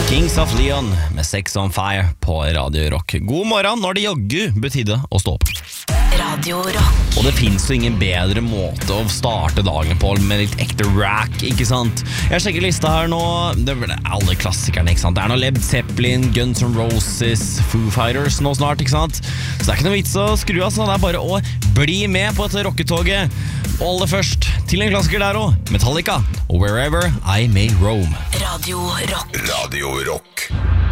Kings of Leon med Sex on Fire på Radio Rock. God morgen når det joggu betydde å stå opp. Radio Rock. Og det finnes jo ingen bedre måte å starte dagen på med litt ekte rack, ikke sant? Jeg sjekker lista her nå, det er alle klassikerne, ikke sant? Det er noe Led Zeppelin, Guns N' Roses, Foo Fighters nå snart, ikke sant? Så det er ikke noe vits å skru av, så det er bare å bli med på dette rocketoget. Og aller først, til en klassiker der også, Metallica og Wherever I May Roam. Radio Rock. Radio Rock.